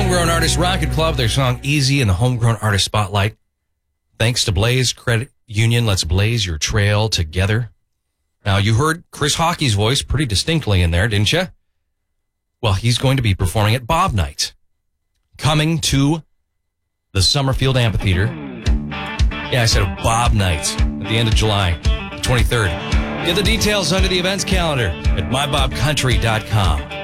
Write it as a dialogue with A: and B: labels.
A: Homegrown Artist Rocket Club, their song Easy in the Homegrown Artist Spotlight. Thanks to Blaze Credit Union, let's blaze your trail together. Now, you heard Chris Hockey's voice pretty distinctly in there, didn't you? Well, he's going to be performing at Bob Night, coming to the Summerfield Amphitheater. Yeah, I said Bob Night at the end of July, the 23rd. Get the details under the events calendar at mybobcountry.com.